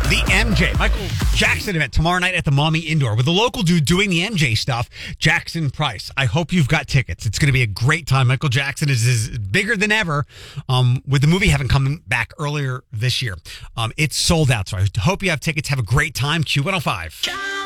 The MJ, Michael Jackson event tomorrow night at the Maumee Indoor with the local dude doing the MJ stuff, Jackson Price. I hope you've got tickets. It's going to be a great time. Michael Jackson is bigger than ever with the movie having come back earlier this year. It's sold out, so I hope you have tickets. Have a great time. Q105.